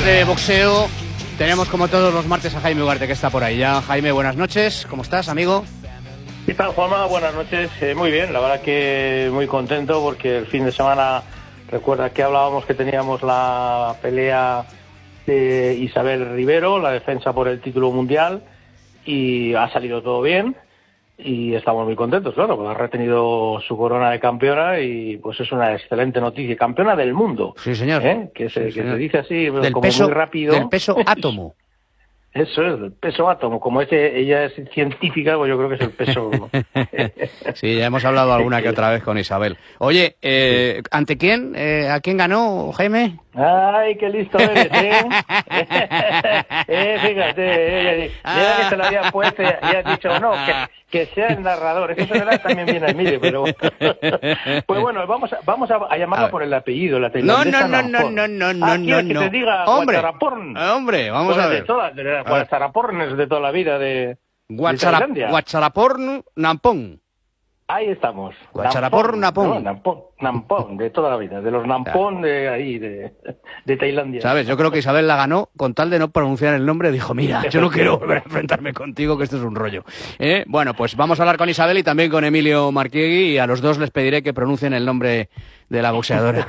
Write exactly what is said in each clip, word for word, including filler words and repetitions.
de boxeo tenemos como todos los martes a Jaime Ugarte, que está por ahí ya. Jaime, buenas noches, ¿cómo estás, amigo? ¿Qué tal, Juanma? Buenas noches. Eh, muy bien, la verdad que muy contento porque el fin de semana, recuerda que hablábamos que teníamos la pelea de Isabel Rivero, la defensa por el título mundial, y ha salido todo bien. Y estamos muy contentos, claro, porque ha retenido su corona de campeona y pues es una excelente noticia. Campeona del mundo. Sí, señor. ¿Eh? Que, se, sí, que señor. se dice así, del como peso, muy rápido. Del peso átomo. Eso es, el peso átomo. Como es, ella es científica, pues yo creo que es el peso... Sí, ya hemos hablado alguna que otra vez con Isabel. Oye, eh, ¿ante quién? Eh, ¿A quién ganó, Jaime? ¡Ay, qué listo eres, eh! eh fíjate, eh, mira que se lo había puesto y has dicho, no, que, que sea el narrador. Eso se le da también bien a Emilio, pero... Pues bueno, vamos a, vamos a, a llamarla a por el apellido, la No, no, no, no, no, no, no, ah, no, que no. te diga Hombre, Guacharaporn. hombre, vamos pues a ver. De toda, de la, Guacharaporn es de toda la vida de, Guachara, de Tailandia. Guacharaporn Nampón. Ahí estamos. Guacharaporn Nampón. No, Nampón, Nampón, de toda la vida, de los Nampón de ahí, de, de Tailandia. ¿Sabes? Yo creo que Isabel la ganó con tal de no pronunciar el nombre. Dijo, mira, yo no quiero volver a enfrentarme contigo, que esto es un rollo. ¿Eh? Bueno, pues vamos a hablar con Isabel y también con Emilio Marquiegui, y a los dos les pediré que pronuncien el nombre de la boxeadora.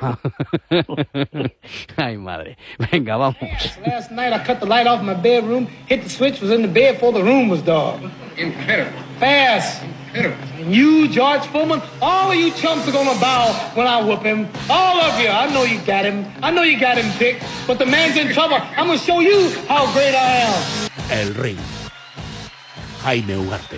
Ay, madre. Venga, vamos. Last night I cut the light off my bedroom, hit the switch, was in the bed before the room was dark. Incredible. Fast. Incredible. And you, George Foreman, all of you chumps are gonna bow when I whoop him. All of you. I know you got him. I know you got him picked. But the man's in trouble. I'm gonna show you how great I am. El ring. Jaime Ugarte.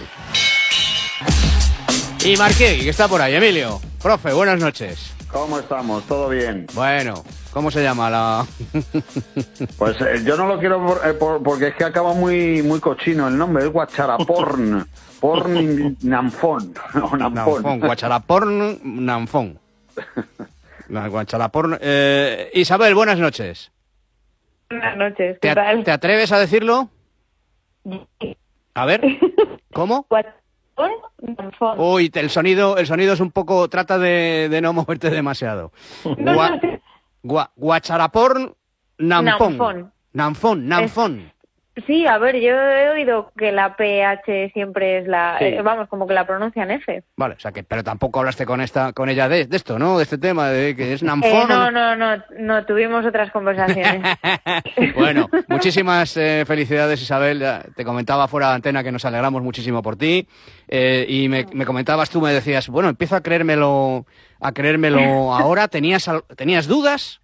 Y Marquiegui, que está por ahí. Emilio, profe, buenas noches. ¿Cómo estamos? ¿Todo bien? Bueno, ¿cómo se llama la...? Pues eh, yo no lo quiero por, eh, por, porque es que acaba muy muy cochino el nombre, es Guacharaporn. Porn Nampón. No, Nampón. Nampón, Guacharaporn Nampón. La Guacharaporn... Eh, Isabel, buenas noches. Buenas noches, ¿Te, ¿qué tal? ¿Te atreves a decirlo? A ver, ¿cómo? Nampón. Uy, el sonido, el sonido es un poco... Trata de, de no moverte demasiado. Gua, gua, Guacharaporn Nampón. Nampón. Nampón, Nampón. Sí, a ver, yo he oído que la P H siempre es la... Sí. eh, vamos, como que la pronuncian F. Vale, o sea que... Pero tampoco hablaste con esta con ella de, de esto, ¿no? De este tema, de que es Eh, Nampón. no, no, no, no, tuvimos otras conversaciones. Bueno, muchísimas eh, felicidades, Isabel. Te comentaba fuera de antena que nos alegramos muchísimo por ti. Eh, y me, me comentabas tú, me decías, bueno, empiezo a creérmelo, a creérmelo ahora. ¿Tenías, al- ¿tenías dudas?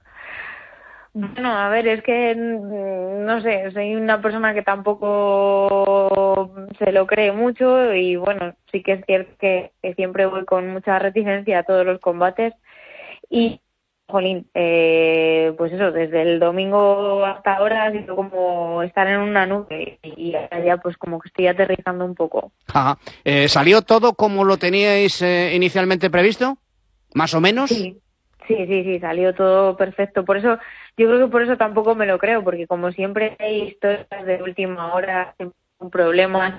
Bueno, a ver, es que, mm, no sé, soy una persona que tampoco se lo cree mucho y, bueno, sí que es cierto que, que siempre voy con mucha reticencia a todos los combates y, jolín, eh, pues eso, desde el domingo hasta ahora ha sido como estar en una nube y, y ahora ya pues como que estoy aterrizando un poco. Ajá. Eh, ¿Salió todo como lo teníais eh, inicialmente previsto? ¿Más o menos? Sí, sí, sí, sí, salió todo perfecto. Por eso, yo creo que por eso tampoco me lo creo, porque como siempre hay historias de última hora, siempre hay un problema.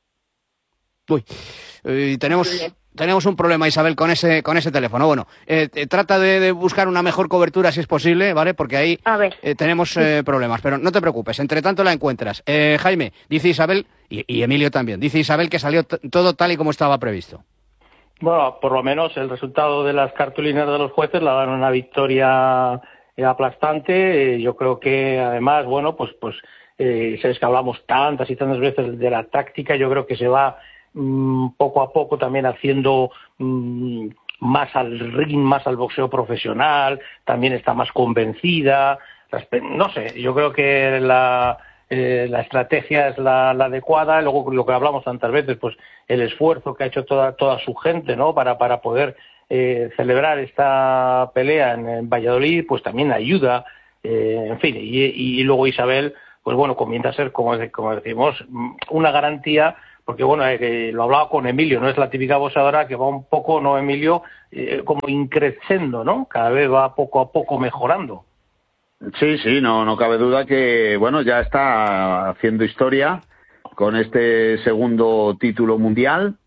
Uy, eh, tenemos... Tenemos un problema, Isabel, con ese con ese teléfono. Bueno, eh, eh, trata de, de buscar una mejor cobertura si es posible, ¿vale? Porque ahí A ver. eh, tenemos eh, problemas. Pero no te preocupes, entre tanto la encuentras. Eh, Jaime, dice Isabel, y, y Emilio también, dice Isabel que salió t- todo tal y como estaba previsto. Bueno, por lo menos el resultado de las cartulinas de los jueces la dan una victoria eh, aplastante. Eh, yo creo que además, bueno, pues pues eh, sabes que hablamos tantas y tantas veces de la táctica, yo creo que se va mmm, poco a poco también haciendo mmm, más al ring, más al boxeo profesional, también está más convencida. No sé, yo creo que la... Eh, la estrategia es la, la adecuada, luego lo que hablamos tantas veces, pues el esfuerzo que ha hecho toda toda su gente, ¿no? Para para poder eh, celebrar esta pelea en, en Valladolid, pues también ayuda, eh, en fin, y, y luego Isabel, pues bueno, comienza a ser, como, como decimos, una garantía, porque bueno, eh, lo hablaba con Emilio, no es la típica boxeadora que va un poco, ¿no, Emilio? Eh, como increciendo, ¿no? Cada vez va poco a poco mejorando. Sí, sí, no, no cabe duda que, bueno, ya está haciendo historia con este segundo título mundial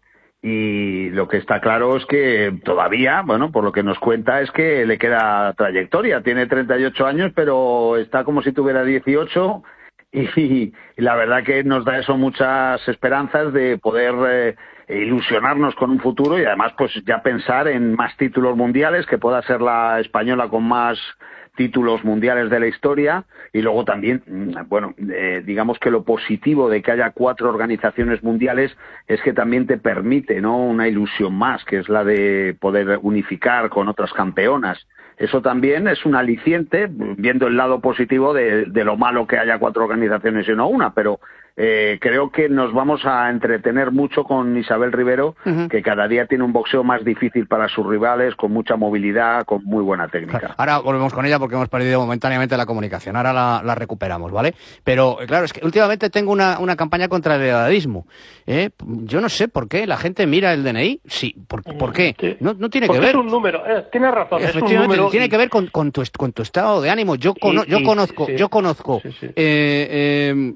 y lo que está claro es que todavía, bueno, por lo que nos cuenta es que le queda trayectoria. Tiene treinta y ocho años, pero está como si tuviera dieciocho y, y la verdad que nos da eso muchas esperanzas de poder eh, ilusionarnos con un futuro y además pues ya pensar en más títulos mundiales, que pueda ser la española con más títulos mundiales de la historia. Y luego también, bueno, eh, digamos que lo positivo de que haya cuatro organizaciones mundiales es que también te permite, ¿no?, una ilusión más, que es la de poder unificar con otras campeonas. Eso también es un aliciente, viendo el lado positivo de, de lo malo que haya cuatro organizaciones y no una, pero eh, creo que nos vamos a entretener mucho con Isabel Rivero, uh-huh. que cada día tiene un boxeo más difícil para sus rivales, con mucha movilidad, con muy buena técnica. Claro. Ahora volvemos con ella porque hemos perdido momentáneamente la comunicación, ahora la, la recuperamos, ¿vale? Pero claro, es que últimamente tengo una, una campaña contra el edadismo. ¿eh? Yo no sé por qué la gente mira el D N I. Sí, ¿por, ¿por qué? Sí. No, no tiene porque que ver. Es un número, eh, tienes razón, es un número. Tiene y... que ver con, con, tu, con tu estado de ánimo. Yo, cono, y, yo y, conozco, sí. yo conozco sí, sí. Eh, eh,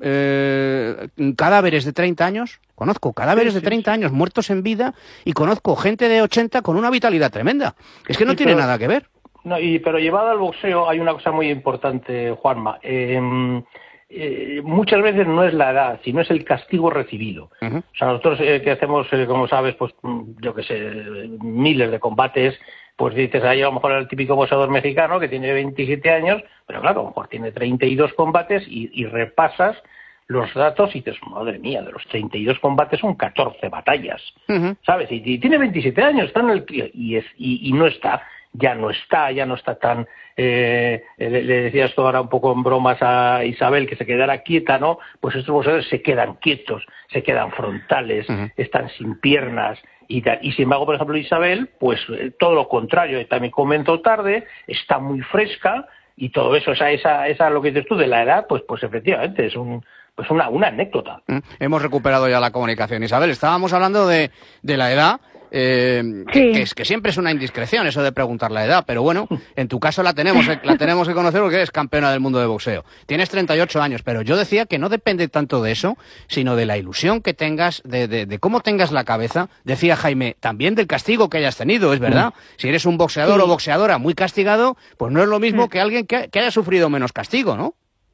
eh, cadáveres de treinta años, conozco cadáveres sí, sí, de treinta sí. años muertos en vida y conozco gente de ochenta con una vitalidad tremenda. Es que no sí, tiene pero, nada que ver. No, y, pero llevado al boxeo hay una cosa muy importante, Juanma. Eh, eh, muchas veces no es la edad, sino es el castigo recibido. Uh-huh. O sea, nosotros eh, que hacemos, eh, como sabes, pues yo que sé, miles de combates, pues dices, ahí a lo mejor el típico boxeador mexicano que tiene veintisiete años, pero claro, a lo mejor tiene treinta y dos combates y, y repasas los datos y dices, madre mía, de los treinta y dos combates son catorce batallas, uh-huh. ¿sabes? Y, y tiene veintisiete años, está en el y, es, y, y no está, ya no está, ya no está tan... Eh, le, le decías tú ahora un poco en bromas a Isabel que se quedara quieta, ¿no? Pues estos boxeadores se quedan quietos, se quedan frontales, uh-huh. están sin piernas y tal. Y sin embargo, por ejemplo, Isabel, pues eh, todo lo contrario, también comenzó tarde, está muy fresca y todo eso, esa, esa, esa lo que dices tú de la edad, pues, pues efectivamente es un... pues una, una anécdota. Mm, hemos recuperado ya la comunicación. Isabel, estábamos hablando de, de la edad, eh, sí. que, que, es, que siempre es una indiscreción eso de preguntar la edad, pero bueno, en tu caso la tenemos, la tenemos que conocer porque eres campeona del mundo de boxeo. Tienes treinta y ocho años, pero yo decía que no depende tanto de eso, sino de la ilusión que tengas, de, de, de cómo tengas la cabeza. Decía Jaime, también del castigo que hayas tenido, es verdad. Si eres un boxeador sí. o boxeadora muy castigado, pues no es lo mismo que alguien que, que haya sufrido menos castigo, ¿no?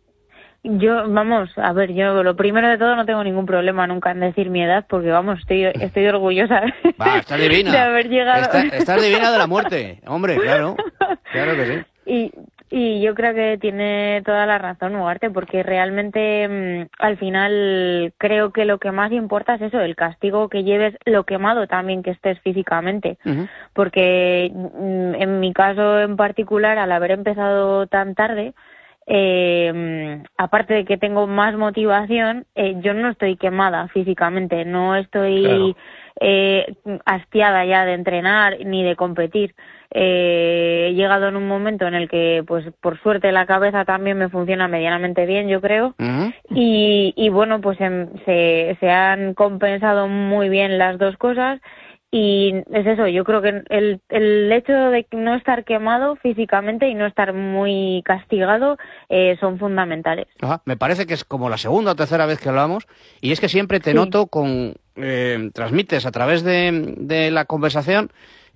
Yo, vamos, a ver, yo lo primero de todo no tengo ningún problema nunca en decir mi edad porque, vamos, estoy estoy orgullosa Va, estás divina. de haber llegado. Está, estás divina de la muerte, hombre, claro, claro que sí. Y, y yo creo que tiene toda la razón, Ugarte, porque realmente mmm, al final creo que lo que más importa es eso, el castigo que lleves, lo quemado también que estés físicamente. Uh-huh. Porque mmm, en mi caso en particular, al haber empezado tan tarde, Eh, aparte de que tengo más motivación, eh, yo no estoy quemada físicamente, no estoy claro. eh, hastiada ya de entrenar ni de competir. Eh, he llegado en un momento en el que, pues por suerte, la cabeza también me funciona medianamente bien, yo creo, uh-huh. y, y bueno, pues en, se, se han compensado muy bien las dos cosas. Y es eso, yo creo que el, el hecho de no estar quemado físicamente y no estar muy castigado eh, son fundamentales. Ajá, me parece que es como la segunda o tercera vez que hablamos y es que siempre te sí. noto con... Eh, transmites a través de, de la conversación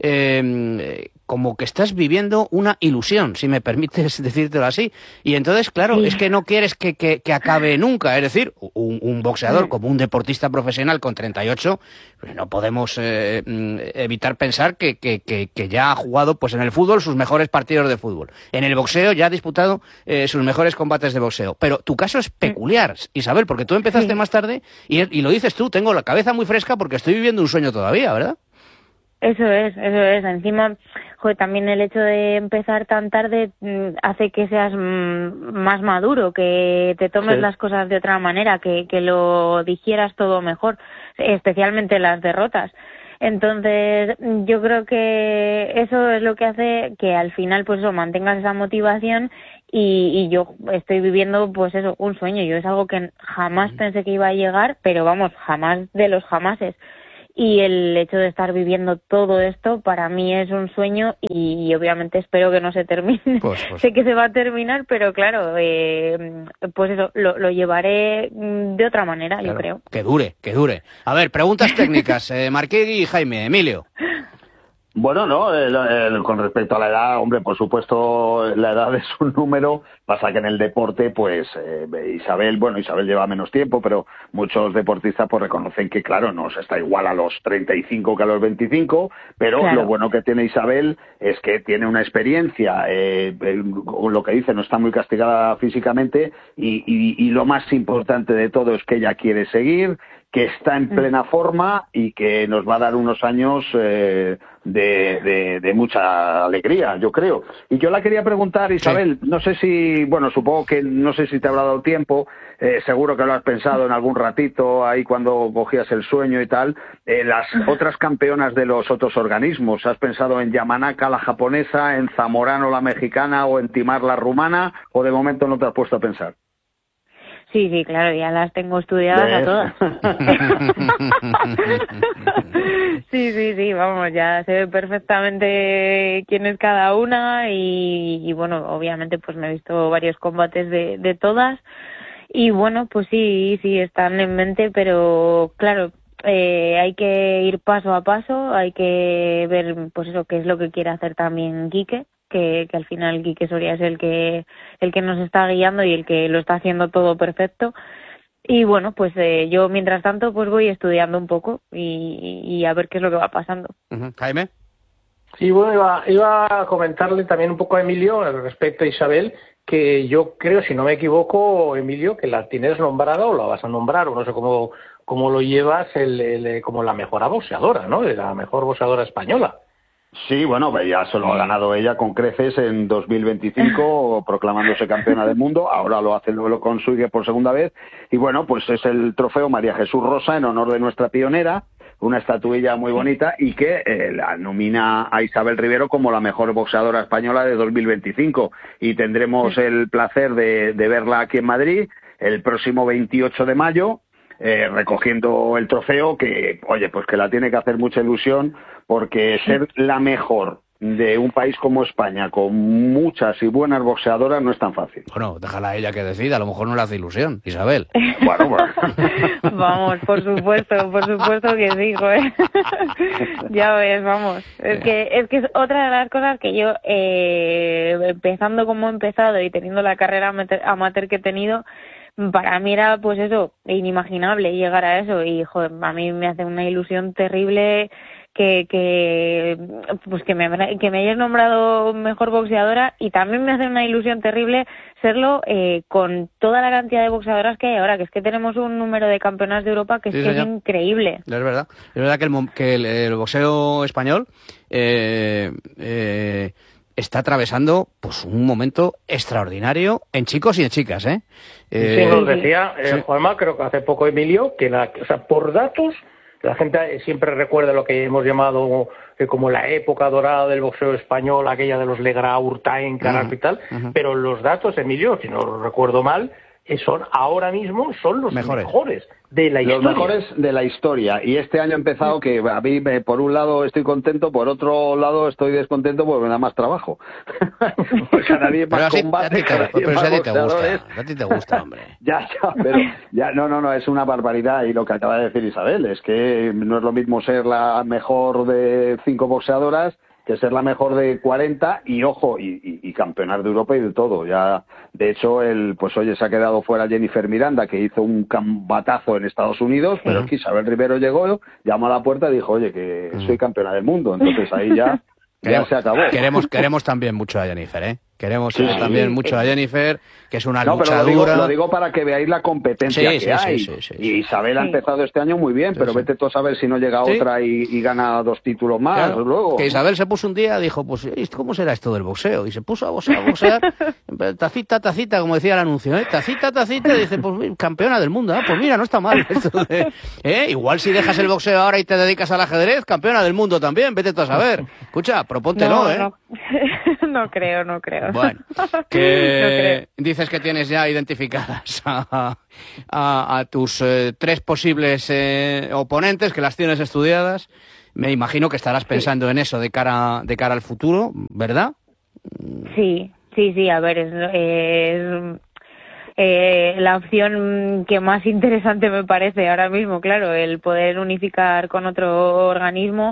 eh, como que estás viviendo una ilusión, si me permites decírtelo así. Y entonces, claro, sí. es que no quieres que, que, que acabe nunca. Es decir, un, un boxeador sí. como un deportista profesional con treinta y ocho, pues no podemos eh, evitar pensar que, que, que, que ya ha jugado pues en el fútbol sus mejores partidos de fútbol. En el boxeo ya ha disputado eh, sus mejores combates de boxeo. Pero tu caso es peculiar, Isabel, porque tú empezaste sí. más tarde y, y lo dices tú, tengo la cabeza muy fresca porque estoy viviendo un sueño todavía, ¿verdad? Eso es, eso es. Encima, joder, también el hecho de empezar tan tarde mmm, hace que seas mmm, más maduro, que te tomes sí. las cosas de otra manera, que, que lo digieras todo mejor, especialmente las derrotas. Entonces, yo creo que eso es lo que hace que al final, pues eso, mantengas esa motivación y, y yo estoy viviendo, pues eso, un sueño. Yo es algo que jamás pensé que iba a llegar, pero vamos, jamás de los jamases. y el hecho de estar viviendo todo esto para mí es un sueño y, y obviamente espero que no se termine. Pues, pues. Sé que se va a terminar, pero claro, eh, pues eso, lo, lo llevaré de otra manera, claro, yo creo. Que dure, que dure. A ver, preguntas técnicas, eh, Marquegui y Jaime. Emilio. Bueno, no, el, el, con respecto a la edad, hombre, por supuesto, la edad es un número. Pasa que en el deporte, pues, eh, Isabel, bueno, Isabel lleva menos tiempo, pero muchos deportistas pues reconocen que, claro, no se está igual a los treinta y cinco que a los veinticinco, pero claro, lo bueno que tiene Isabel es que tiene una experiencia, eh, lo que dice, no está muy castigada físicamente y, y, y lo más importante de todo es que ella quiere seguir, que está en plena forma y que nos va a dar unos años eh, de, de, de mucha alegría, yo creo. Y yo la quería preguntar, Isabel, sí. no sé si, bueno, supongo que no sé si te habrá dado tiempo, eh, seguro que lo has pensado en algún ratito, ahí cuando cogías el sueño y tal, eh, las otras campeonas de los otros organismos, ¿has pensado en Yamanaka, la japonesa, en Zamorano, la mexicana, o en Timar, la rumana, o de momento no te has puesto a pensar? Sí, sí, claro, ya las tengo estudiadas a todas. Sí, sí, sí, vamos, ya sé perfectamente quién es cada una y, y bueno, obviamente pues me he visto varios combates de, de todas y bueno, pues sí, sí, están en mente, pero claro, eh, hay que ir paso a paso, hay que ver pues eso, qué es lo que quiere hacer también Quique. Que, que al final Quique Soria es el que el que nos está guiando y el que lo está haciendo todo perfecto y bueno, pues eh, yo mientras tanto pues voy estudiando un poco y, y a ver qué es lo que va pasando. Uh-huh. Jaime. Sí, bueno, iba, iba a comentarle también un poco a Emilio respecto a Isabel, que yo creo, si no me equivoco, Emilio, que la tienes nombrada o la vas a nombrar, o no sé cómo, cómo lo llevas, el, el, como la mejor boxeadora, ¿no? La mejor boxeadora española. Sí, bueno, ya se lo ha ganado ella con creces en dos mil veinticinco, proclamándose campeona del mundo. Ahora lo hace, lo consigue por segunda vez. Y bueno, pues es el trofeo María Jesús Rosa en honor de nuestra pionera, una estatuilla muy bonita y que eh, la nomina a Isabel Rivero como la mejor boxeadora española de dos mil veinticinco. Y tendremos el placer de, de verla aquí en Madrid el próximo veintiocho de mayo. Eh, recogiendo el trofeo, que, oye, pues que la tiene que hacer mucha ilusión, porque ser la mejor de un país como España, con muchas y buenas boxeadoras, no es tan fácil. Bueno, déjala a ella que decida, a lo mejor no le hace ilusión, Isabel. Bueno, bueno. Vamos, por supuesto, por supuesto que sí, joder. Ya ves, vamos. Es que, es que es otra de las cosas que yo, eh, empezando como he empezado y teniendo la carrera amateur que he tenido, para mí era, pues eso, inimaginable llegar a eso y, joder, a mí me hace una ilusión terrible que que pues que me que me hayas nombrado mejor boxeadora y también me hace una ilusión terrible serlo eh, con toda la cantidad de boxeadoras que hay ahora, que es que tenemos un número de campeonas de Europa que es, sí, que es increíble. Es verdad, es verdad que el, que el, el boxeo español eh, eh, está atravesando pues un momento extraordinario en chicos y en chicas, ¿eh? eh sí, nos decía eh, sí. Juanma, creo que hace poco Emilio, que la, o sea, por datos, la gente siempre recuerda lo que hemos llamado eh, como la época dorada del boxeo español, aquella de los Legrá, Urtain, Carrasco uh-huh. y tal, uh-huh. pero los datos, Emilio, si no recuerdo mal, son ahora mismo son los mejores, mejores de la historia. Los mejores de la historia. Y este año ha empezado que a mí, por un lado, estoy contento, por otro lado, estoy descontento porque me da más trabajo. Cada día más combate, cada día más boxeadores. A ti te gusta, hombre. Ya, ya, pero ya, no, no, no, es una barbaridad. Y lo que acaba de decir Isabel es que no es lo mismo ser la mejor de cinco boxeadoras que ser la mejor de cuarenta y ojo, y, y, y campeonar de Europa y de todo. Ya, de hecho, el, pues oye, se ha quedado fuera Jennifer Miranda, que hizo un combatazo en Estados Unidos, pero uh-huh. es que Isabel Rivero llegó, llamó a la puerta y dijo, oye, que uh-huh. soy campeona del mundo. Entonces ahí ya, ya se acabó. Queremos, queremos también mucho a Jennifer, ¿eh? Queremos sí, también sí, mucho a Jennifer, que es una no, luchadora. Pero lo digo, lo digo para que veáis la competencia sí, que sí, hay. Sí, sí, sí, y Isabel sí. ha empezado este año muy bien, sí, pero sí. vete tú a saber si no llega sí. otra y, y gana dos títulos más. Claro, luego. Que Isabel se puso un día, dijo, pues, ¿cómo será esto del boxeo? Y se puso a boxear, a boxear tacita, tacita, como decía el anuncio, ¿eh? Tacita, tacita, y dice, pues campeona del mundo, ¿eh? Pues mira, no está mal esto de, ¿eh? Igual si dejas el boxeo ahora y te dedicas al ajedrez, campeona del mundo también, vete tú a saber. Escucha, propóntelo, no, ¿eh? No. No creo, no creo. Bueno, que No creo. dices que tienes ya identificadas a, a, a tus eh, tres posibles eh, oponentes, que las tienes estudiadas. Me imagino que estarás pensando en eso de cara, de cara al futuro, ¿verdad? Sí, sí, sí, a ver, es, es eh, la opción que más interesante me parece ahora mismo, claro, el poder unificar con otro organismo,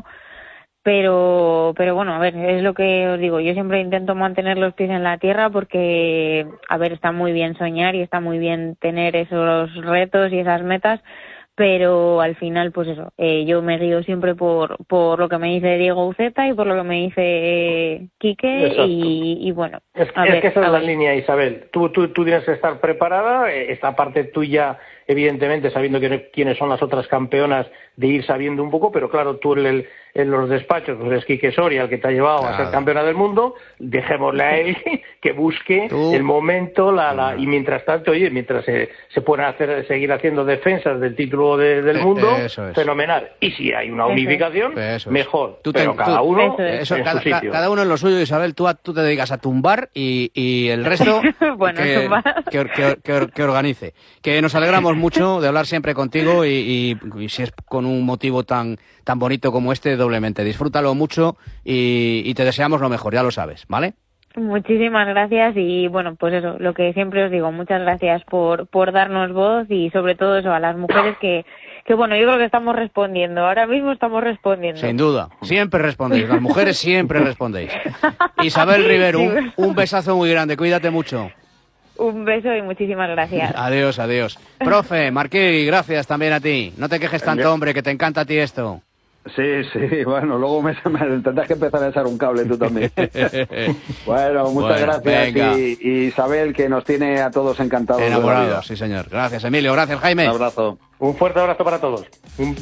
pero pero bueno, a ver, es lo que os digo, yo siempre intento mantener los pies en la tierra porque, a ver, está muy bien soñar y está muy bien tener esos retos y esas metas, pero al final, pues eso, eh, yo me guío siempre por por lo que me dice Diego Uceta y por lo que me dice eh, Quique y, y bueno. Es, a es ver, que esa a es la ver. línea, Isabel. Tú, tú, tú tienes que estar preparada, eh, esta parte tuya, evidentemente, sabiendo que, quiénes son las otras campeonas, de ir sabiendo un poco, pero claro, tú en, el, en los despachos, pues es Quique Soria el que te ha llevado claro. a ser campeona del mundo, dejémosle a él que busque ¿Tú? el momento, la, la y mientras tanto, oye, mientras se, se pueden hacer, seguir haciendo defensas del título de, del mundo, eso es. fenomenal. Y si hay una unificación, eso es. mejor. Tú pero te, cada tú, uno eso, en cada, su sitio. Cada uno en lo suyo, Isabel, tú, tú te dedicas a tumbar y, y el resto bueno, que, que, que, que, que organice. Que nos alegramos mucho de hablar siempre contigo y, y, y si es con un motivo tan tan bonito como este, doblemente. Disfrútalo mucho y, y te deseamos lo mejor, ya lo sabes, ¿vale? Muchísimas gracias y bueno, pues eso, lo que siempre os digo, muchas gracias por por darnos voz y sobre todo eso a las mujeres que que bueno, yo creo que estamos respondiendo, ahora mismo estamos respondiendo. Sin duda, siempre respondéis, las mujeres siempre respondéis. Isabel Rivero, un, un besazo muy grande, cuídate mucho. Un beso y muchísimas gracias. Adiós, adiós. Profe, Marquí, gracias también a ti. No te quejes tanto, hombre, que te encanta a ti esto. Sí, sí, bueno, luego me, me tendrás que empezar a echar un cable tú también. Bueno, muchas bueno, gracias y, y Isabel, que nos tiene a todos encantados. Enamorados, sí señor. Gracias, Emilio, gracias, Jaime. Un abrazo. Un fuerte abrazo para todos. Un...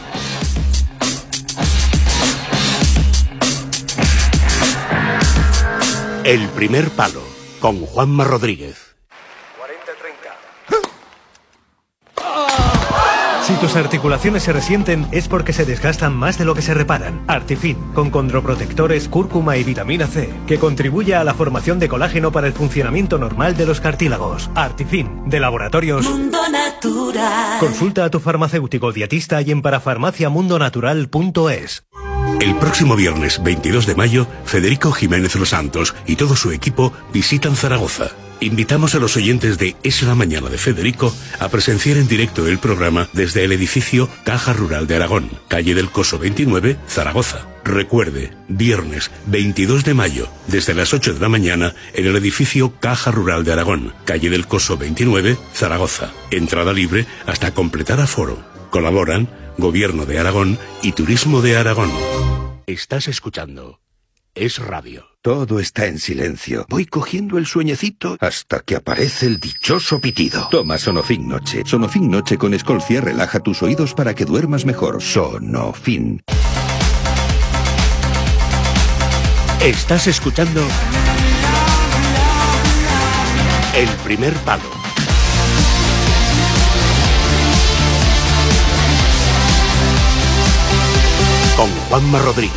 El primer palo, con Juanma Rodríguez. Si tus articulaciones se resienten es porque se desgastan más de lo que se reparan. Artifin, con condroprotectores, cúrcuma y vitamina C, que contribuye a la formación de colágeno para el funcionamiento normal de los cartílagos. Artifin, de Laboratorios Mundo Natural. Consulta a tu farmacéutico dietista y en parafarmacia mundo natural punto es. El próximo viernes veintidós de mayo, Federico Jiménez Los Santos y todo su equipo visitan Zaragoza. Invitamos a los oyentes de Es la Mañana de Federico a presenciar en directo el programa desde el edificio Caja Rural de Aragón, calle del Coso veintinueve, Zaragoza. Recuerde, viernes veintidós de mayo, desde las ocho de la mañana, en el edificio Caja Rural de Aragón, calle del Coso veintinueve, Zaragoza. Entrada libre hasta completar aforo. Colaboran Gobierno de Aragón y Turismo de Aragón. Estás escuchando Es Radio. Todo está en silencio. Voy cogiendo el sueñecito hasta que aparece el dichoso pitido. Toma Sonofin Noche. Sonofin Noche con Escolcia relaja tus oídos para que duermas mejor. Sonofin. Estás escuchando El primer palo. Con Juanma Rodríguez.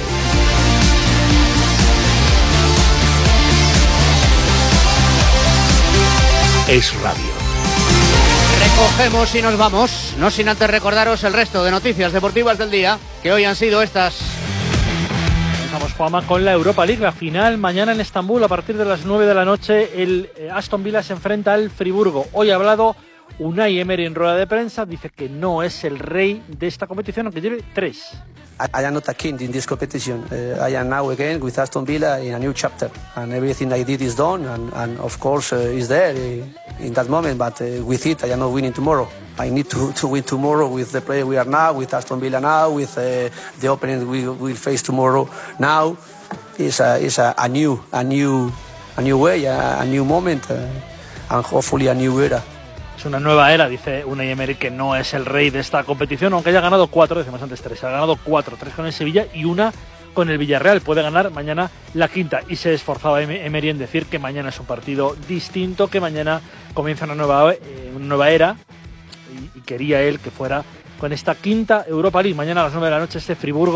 Es Radio. Recogemos y nos vamos, no sin antes recordaros el resto de noticias deportivas del día, que hoy han sido estas. Empezamos, Juanma, con la Europa League, la final mañana en Estambul a partir de las nueve de la noche. El Aston Villa se enfrenta al Friburgo. Hoy ha hablado Unai Emery en rueda de prensa, dice que no es el rey de esta competición, aunque lleve tres. I am not a king in this competition. Uh, I am now again with Aston Villa in a new chapter, and everything I did is done, and, and of course uh, is there uh, in that moment. But uh, with it, I am not winning tomorrow. I need to, to win tomorrow with the player we are now, with Aston Villa now, with uh, the opponent we will face tomorrow. Now is a is a, a new a new a new way, a, a new moment, uh, and hopefully a new era. Una nueva era, dice Unai Emery, que no es el rey de esta competición, aunque haya ganado cuatro, decimos antes tres, ha ganado cuatro, tres con el Sevilla y una con el Villarreal, puede ganar mañana la quinta, y se esforzaba Emery en decir que mañana es un partido distinto, que mañana comienza una nueva, eh, una nueva era, y, y quería él que fuera con esta quinta Europa League. Mañana a las nueve de la noche este Friburgo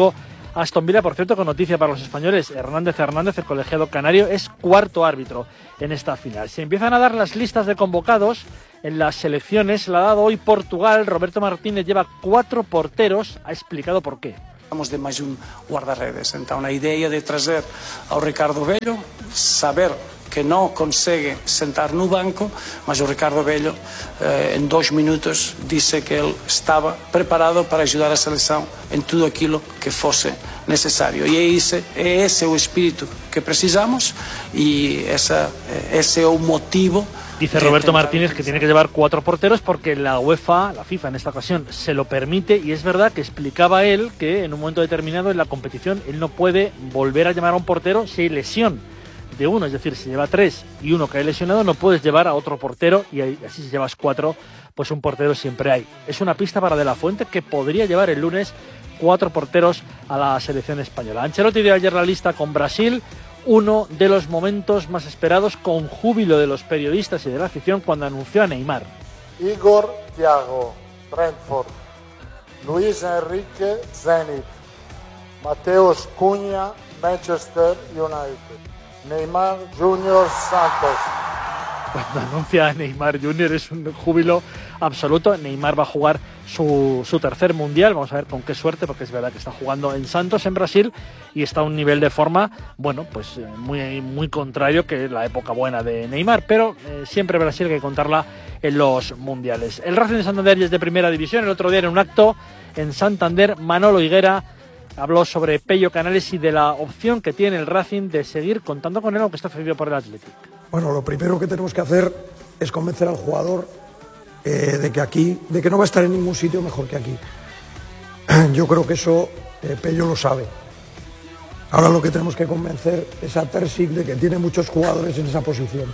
Aston Villa, por cierto, con noticia para los españoles, Hernández Hernández, el colegiado canario, es cuarto árbitro en esta final. Se empiezan a dar las listas de convocados en las selecciones, la ha dado hoy Portugal. Roberto Martínez lleva cuatro porteros, ha explicado por qué. Vamos de mais um guarda-redes, então a ideia de trazer ao Ricardo Velho, saber que não consegue sentar no banco, mas o Ricardo Velho eh, em dois minutos disse que ele estava preparado para ajudar a seleção em tudo aquilo que fosse necessário. E é esse, é esse o espírito que precisamos e essa, esse é o motivo. Dice Roberto Martínez que tiene que llevar cuatro porteros porque la UEFA, la FIFA en esta ocasión, se lo permite, y es verdad que explicaba él que en un momento determinado en la competición él no puede volver a llamar a un portero si hay lesión de uno, es decir, si lleva tres y uno cae lesionado no puedes llevar a otro portero, y así si llevas cuatro, pues un portero siempre hay. Es una pista para De La Fuente, que podría llevar el lunes cuatro porteros a la selección española. Ancelotti dio ayer la lista con Brasil, uno de los momentos más esperados, con júbilo de los periodistas y de la afición cuando anunció a Neymar. Igor Thiago, Brentford. Luis Enrique, Zenit. Mateus Cunha, Manchester United. Neymar Junior, Santos. Cuando anuncia a Neymar Junior es un júbilo absoluto. Neymar va a jugar su, su tercer mundial, vamos a ver con qué suerte, porque es verdad que está jugando en Santos, en Brasil, y está a un nivel de forma, bueno, pues muy, muy contrario que la época buena de Neymar, pero eh, siempre Brasil hay que contarla en los mundiales. El Racing de Santander es de primera división. El otro día en un acto en Santander, Manolo Higuera habló sobre Pello Canales y de la opción que tiene el Racing de seguir contando con él, aunque está cedido por el Athletic. Bueno, lo primero que tenemos que hacer es convencer al jugador eh, de que aquí, de que no va a estar en ningún sitio mejor que aquí. Yo creo que eso eh, Pello lo sabe. Ahora lo que tenemos que convencer es a Terzic de que tiene muchos jugadores en esa posición.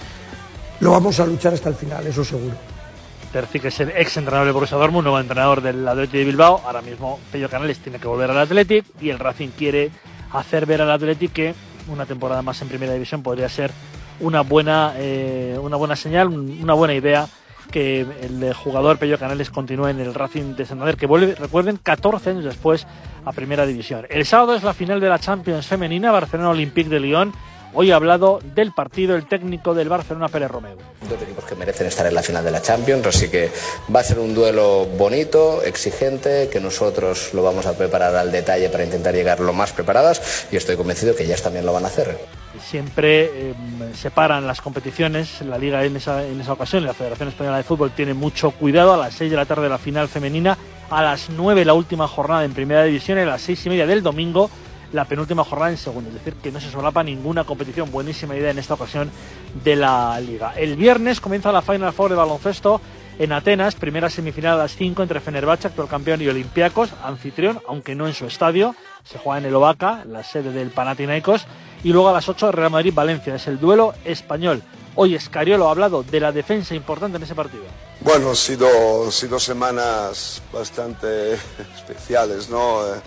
Lo vamos a luchar hasta el final, eso seguro. Terzic es el ex entrenador del Borussia Dortmund, nuevo entrenador del Athletic de Bilbao. Ahora mismo Pello Canales tiene que volver al Athletic y el Racing quiere hacer ver al Athletic que una temporada más en primera división podría ser una buena, eh, una buena señal, una buena idea que el jugador Pello Canales continúe en el Racing de Santander, que vuelve, recuerden, catorce años después a primera división. El sábado es la final de la Champions femenina, Barcelona Olympique de Lyon. Hoy ha hablado del partido el técnico del Barcelona, Pérez Romeu. Dos equipos que merecen estar en la final de la Champions, así que va a ser un duelo bonito, exigente, que nosotros lo vamos a preparar al detalle para intentar llegar lo más preparadas, y estoy convencido que ellas también lo van a hacer. Siempre eh, separan las competiciones, la Liga en esa, en esa ocasión, la Federación Española de Fútbol tiene mucho cuidado. A las seis de la tarde la final femenina, a las nueve la última jornada en Primera División, y a las seis y media del domingo la penúltima jornada en Segunda, es decir, que no se solapa ninguna competición. Buenísima idea en esta ocasión de la Liga. El viernes comienza la Final Four de baloncesto en Atenas, primera semifinal a las cinco entre Fenerbahce, actual campeón, y Olympiacos, anfitrión, aunque no en su estadio. Se juega en el Ovaca, la sede del Panathinaikos, y luego a las ocho Real Madrid-Valencia. Es el duelo español. Hoy Escariolo ha hablado de la defensa importante en ese partido. Bueno, han sido, sido semanas bastante especiales, ¿no? Eh,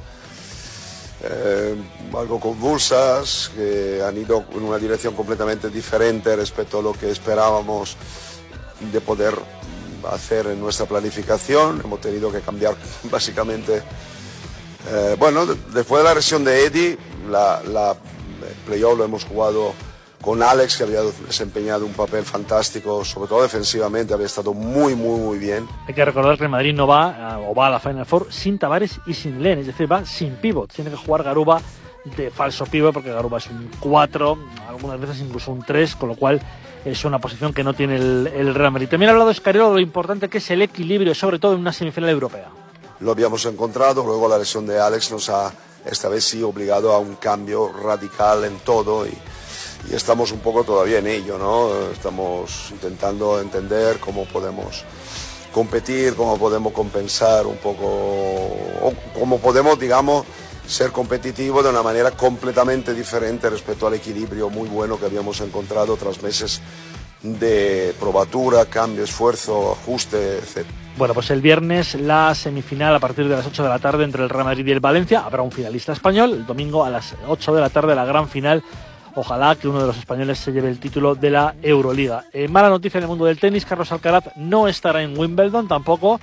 eh, algo convulsas, que han ido en una dirección completamente diferente respecto a lo que esperábamos de poder hacer en nuestra planificación. Hemos tenido que cambiar básicamente. Eh, bueno, después de la lesión de Eddie, la, la el playoff lo hemos jugado con Alex, que había desempeñado un papel fantástico, sobre todo defensivamente, había estado muy, muy, muy bien. Hay que recordar que el Madrid no va, o va a la Final Four sin Tavares y sin Len, es decir, va sin pívot. Tiene que jugar Garuba de falso pívot, porque Garuba es un cuatro, algunas veces incluso un tres, con lo cual es una posición que no tiene el, el Real Madrid. También ha hablado Escariolo de lo importante que es el equilibrio, sobre todo en una semifinal europea. Lo habíamos encontrado, luego la lesión de Alex nos ha, esta vez sí, obligado a un cambio radical en todo, y, y estamos un poco todavía en ello, ¿no? Estamos intentando entender cómo podemos competir, cómo podemos compensar un poco, o cómo podemos, digamos, ser competitivos de una manera completamente diferente respecto al equilibrio muy bueno que habíamos encontrado tras meses de probatura, cambio, esfuerzo, ajuste, etcétera. Bueno, pues el viernes la semifinal a partir de las ocho de la tarde entre el Real Madrid y el Valencia. Habrá un finalista español. El domingo a las ocho de la tarde la gran final. Ojalá que uno de los españoles se lleve el título de la Euroliga. Eh, mala noticia en el mundo del tenis. Carlos Alcaraz no estará en Wimbledon, tampoco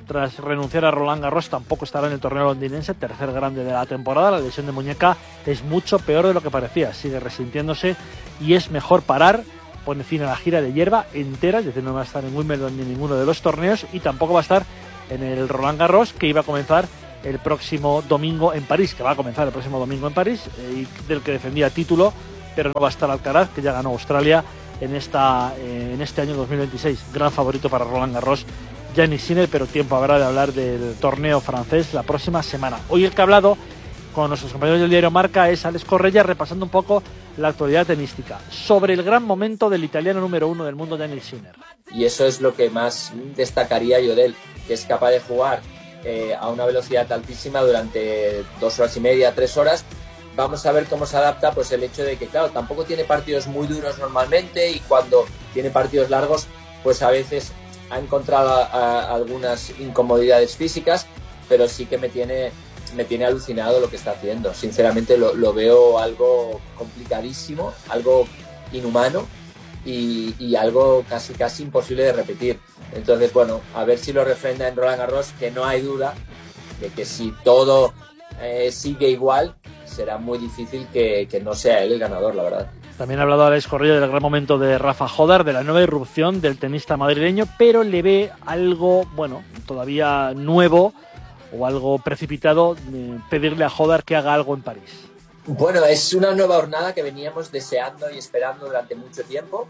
tras renunciar a Roland Garros, tampoco estará en el torneo londinense, tercer grande de la temporada. La lesión de muñeca es mucho peor de lo que parecía, sigue resintiéndose y es mejor parar. Pone fin a la gira de hierba entera, es decir, no va a estar en Wimbledon ni en ninguno de los torneos y tampoco va a estar en el Roland Garros, que iba a comenzar el próximo domingo en París, que va a comenzar el próximo domingo en París, eh, y del que defendía título, pero no va a estar Alcaraz, que ya ganó Australia en, esta, eh, en este año dos mil veintiséis. Gran favorito para Roland Garros, Jannik Sinner, pero tiempo habrá de hablar del torneo francés la próxima semana. Hoy el que ha hablado con nuestros compañeros del diario Marca es Alex Correia, repasando un poco la actualidad tenística sobre el gran momento del italiano número uno del mundo, Jannik Sinner. Y eso es lo que más destacaría yo de él, que es capaz de jugar eh, a una velocidad altísima durante dos horas y media, tres horas. Vamos a ver cómo se adapta, pues el hecho de que, claro, tampoco tiene partidos muy duros normalmente, y cuando tiene partidos largos, pues a veces ha encontrado a, a algunas incomodidades físicas, pero sí que me tiene, me tiene alucinado lo que está haciendo. Sinceramente lo, lo veo algo complicadísimo, algo inhumano y, y algo casi, casi imposible de repetir. Entonces, bueno, a ver si lo refrenda en Roland Garros, que no hay duda de que si todo eh, sigue igual, será muy difícil que, que no sea él el ganador, la verdad. También ha hablado Alex Correia del gran momento de Rafa Jodar, de la nueva irrupción del tenista madrileño, pero le ve algo, bueno, todavía nuevo o algo precipitado, de pedirle a Jodar que haga algo en París. Bueno, es una nueva jornada que veníamos deseando y esperando durante mucho tiempo,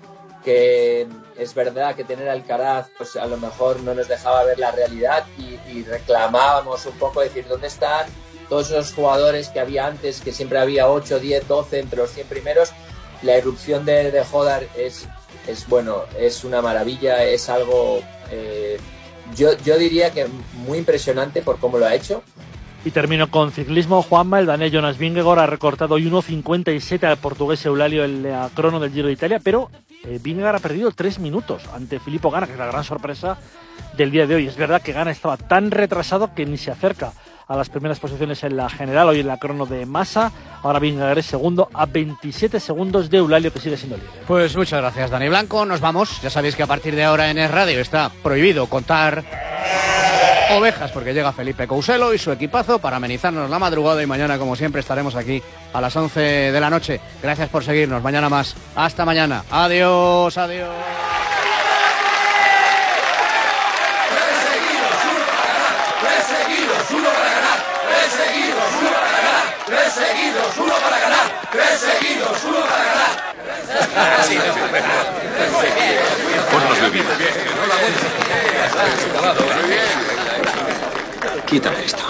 que es verdad que tener a Alcaraz pues a lo mejor no nos dejaba ver la realidad y, y reclamábamos un poco, decir, ¿dónde están todos esos jugadores que había antes, que siempre había ocho, diez, doce entre los cien primeros? La irrupción de, de Jodar es, es, bueno, es una maravilla, es algo, eh, yo, yo diría que muy impresionante por cómo lo ha hecho. Y termino con ciclismo. Juanma, el danés Jonas Vingegaard ha recortado hoy uno cincuenta y siete al portugués Eulalio en la crono del Giro de Italia, pero eh, Vingegaard ha perdido tres minutos ante Filippo Ganna, que es la gran sorpresa del día de hoy. Es verdad que Ganna estaba tan retrasado que ni se acerca a las primeras posiciones en la general, hoy en la crono de Massa. Ahora Vingegaard es segundo a veintisiete segundos de Eulalio, que sigue siendo líder. Pues muchas gracias, Dani Blanco. Nos vamos. Ya sabéis que a partir de ahora en Es Radio está prohibido contar ovejas, porque llega Felipe Couselo y su equipazo para amenizarnos la madrugada, y mañana, como siempre, estaremos aquí a las once de la noche. Gracias por seguirnos. Mañana más. Hasta mañana. Adiós, adiós. Tres seguidos, uno para ganar. Tres seguidos, uno para ganar. Sí, muy bien. Ponnos bebida. Quítame esto.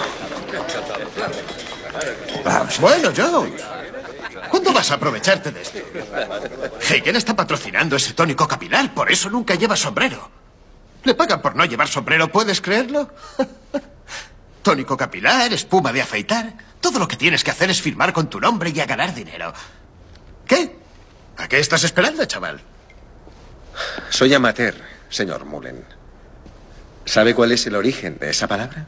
Vamos. Bueno, Jones, ¿cuándo vas a aprovecharte de esto? Heineken está patrocinando ese tónico capilar, por eso nunca lleva sombrero. Le pagan por no llevar sombrero, ¿puedes creerlo? Tónico capilar, espuma de afeitar. Todo lo que tienes que hacer es firmar con tu nombre y a ganar dinero. ¿Qué? ¿A qué estás esperando, chaval? Soy amateur, señor Mullen. ¿Sabe cuál es el origen de esa palabra?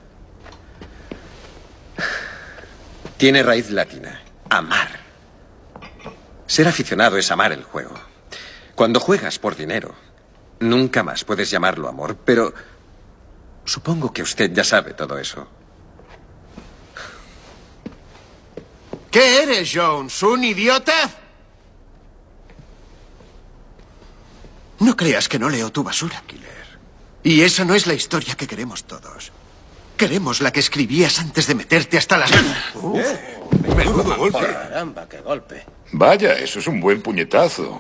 Tiene raíz latina. Amar. Ser aficionado es amar el juego. Cuando juegas por dinero, nunca más puedes llamarlo amor, pero supongo que usted ya sabe todo eso. ¿Qué eres, Jones? ¿Un idiota? No creas que no leo tu basura, Killer. Y esa no es la historia que queremos todos. Queremos la que escribías antes de meterte hasta las... Uh, menudo golpe. Caramba, qué golpe. Vaya, eso es un buen puñetazo.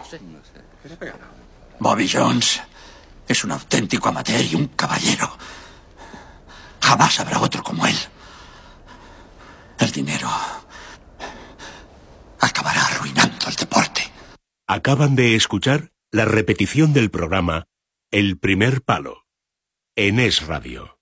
Bobby Jones es un auténtico amateur y un caballero. Jamás habrá otro como él. El dinero acabará arruinando el deporte. Acaban de escuchar la repetición del programa El Primer Palo en Es Radio.